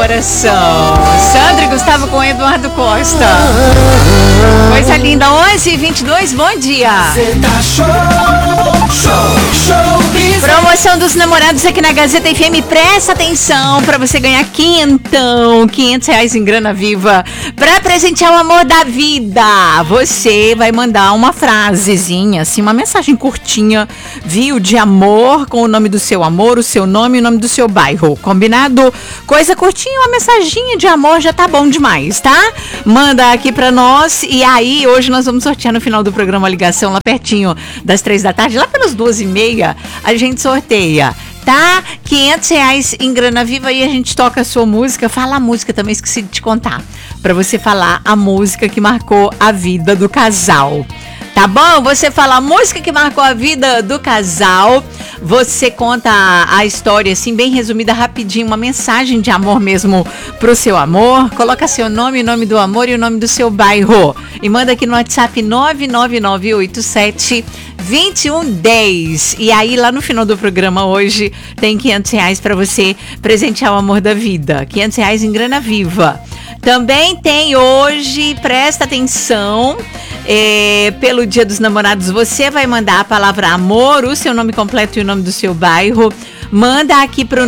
coração. Sandra e Gustavo com Eduardo Costa. Coisa linda. 11h22, bom dia. Promoção dos namorados aqui na Gazeta FM. Presta atenção para você ganhar R$500 em grana viva para presentear o amor da vida. Você vai mandar uma frasezinha, assim, uma mensagem curtinha, viu, de amor, com o nome do seu amor, o seu nome e o nome do seu bairro. Combinado? Coisa curtinha, uma mensaginha de amor já tá bom demais, tá? Manda aqui pra nós e aí hoje nós vamos sortear no final do programa a ligação lá pertinho das 3 da tarde, lá pelas 2h30 a gente sorteia, tá? R$500 em grana viva e a gente toca a sua música. Fala a música também, esqueci de te contar, pra você falar a música que marcou a vida do casal. Tá bom? Você fala a música que marcou a vida do casal. Você conta a história, assim, bem resumida, rapidinho. Uma mensagem de amor mesmo pro seu amor. Coloca seu nome, o nome do amor e o nome do seu bairro. E manda aqui no WhatsApp 99987-2110. E aí, lá no final do programa hoje, tem R$500 pra você presentear o amor da vida. R$500 em grana viva. Também tem hoje, presta atenção, pelo Dia dos Namorados, você vai mandar a palavra amor, o seu nome completo e o nome do seu bairro. Manda aqui pro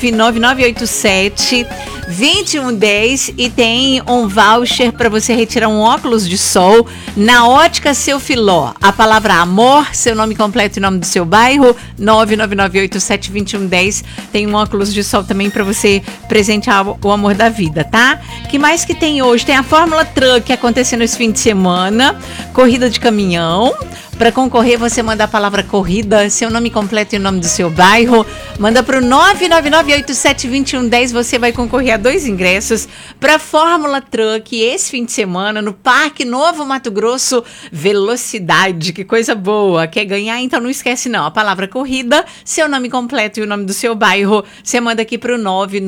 99987-2110 e tem um voucher para você retirar um óculos de sol na Ótica Seu Filó. A palavra amor, seu nome completo e nome do seu bairro, 99987-2110. Tem um óculos de sol também para você presentear o amor da vida, tá? Que mais que tem hoje? Tem a Fórmula Truck acontecendo esse fim de semana, corrida de caminhão. Para concorrer, você manda a palavra corrida, seu nome completo e o nome do seu bairro. Manda para o 99987-2110. Você vai concorrer a 2 ingressos para a Fórmula Truck esse fim de semana no Parque Novo Mato Grosso. Velocidade, que coisa boa. Quer ganhar? Então não esquece não. A palavra corrida, seu nome completo e o nome do seu bairro. Você manda aqui para o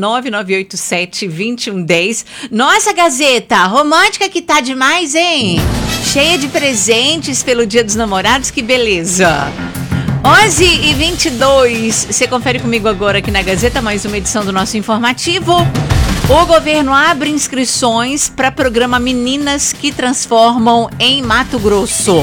99987-2110. Nossa, Gazeta, romântica que tá demais, hein? Cheia de presentes pelo Dia dos Namorados, que beleza! 11h22, você confere comigo agora aqui na Gazeta, mais uma edição do nosso informativo. O governo abre inscrições para programa Meninas que Transformam em Mato Grosso.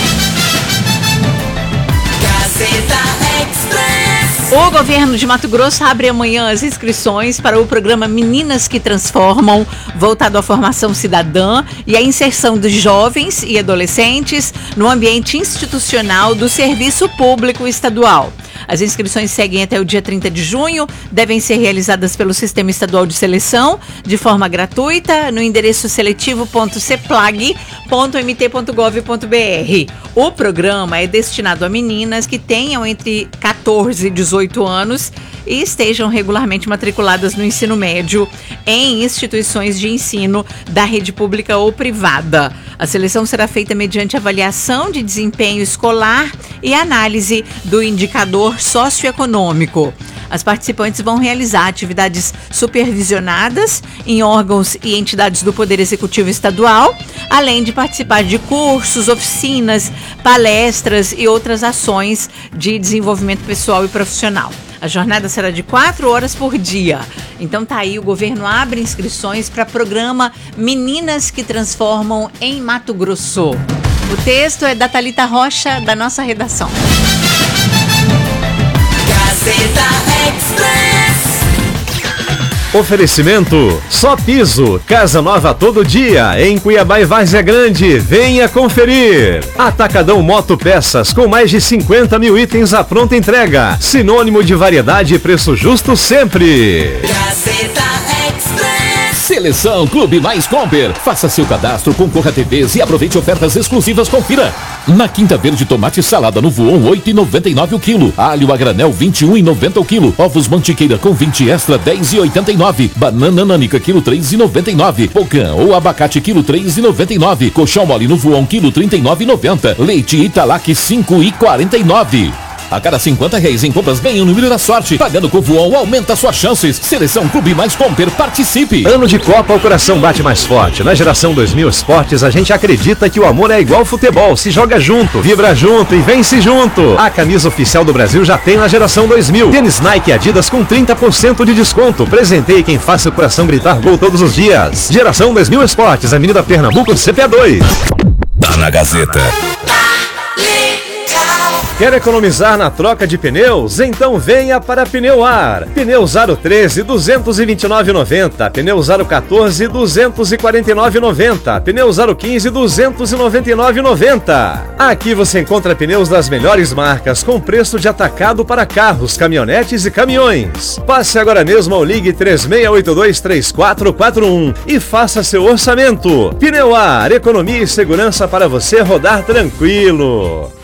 Gazeta Express. O governo de Mato Grosso abre amanhã as inscrições para o programa Meninas que Transformam, voltado à formação cidadã e à inserção de jovens e adolescentes no ambiente institucional do Serviço Público Estadual. As inscrições seguem até o dia 30 de junho, devem ser realizadas pelo Sistema Estadual de Seleção, de forma gratuita, no endereço seletivo.ceplag.mt.gov.br. O programa é destinado a meninas que tenham entre 14 e 18 anos e estejam regularmente matriculadas no ensino médio em instituições de ensino da rede pública ou privada. A seleção será feita mediante avaliação de desempenho escolar e análise do indicador socioeconômico. As participantes vão realizar atividades supervisionadas em órgãos e entidades do Poder Executivo Estadual, além de participar de cursos, oficinas, palestras e outras ações de desenvolvimento pessoal e profissional. A jornada será de 4 horas por dia. Então tá aí, o governo abre inscrições para programa Meninas que Transformam em Mato Grosso. O texto é da Thalita Rocha, da nossa redação. Gazeta Express. Oferecimento Só Piso, casa nova todo dia, em Cuiabá e Várzea Grande, venha conferir. Atacadão Moto Peças, com mais de 50 mil itens à pronta entrega, sinônimo de variedade e preço justo sempre. Gazeta Express. Seleção Clube Mais Comper. Faça seu cadastro, concorra a TVs e aproveite ofertas exclusivas. Confira. Na Quinta Verde, tomate salada no Voon, 8,99 o quilo. Alho a granel, 21,90 o quilo. Ovos Mantiqueira com 20 extra, 10,89. Banana nanica, quilo 3,99. Pocã ou abacate, quilo 3,99. Colchão mole no Voon, quilo 39,90. Leite Italac, 5,49. A cada R$50 em compras ganha o número da sorte. Pagando com o Voon aumenta suas chances. Seleção Clube Mais Comper, participe. Ano de Copa, o coração bate mais forte. Na Geração 2000 Esportes, a gente acredita que o amor é igual futebol. Se joga junto, vibra junto e vence junto. A camisa oficial do Brasil já tem na Geração 2000. Tênis Nike e Adidas com 30% de desconto. Presenteie quem faça o coração gritar gol todos os dias. Geração 2000 Esportes, Avenida Pernambuco, CPA2. Tá na Gazeta. Quer economizar na troca de pneus? Então venha para Pneuar. Pneus Aro 13, R$ 229,90. Pneus Aro 14, R$ 249,90. Pneus Aro 15, R$ 299,90. Aqui você encontra pneus das melhores marcas com preço de atacado para carros, caminhonetes e caminhões. Passe agora mesmo ou ligue 3682-3441 e faça seu orçamento. Pneuar, economia e segurança para você rodar tranquilo.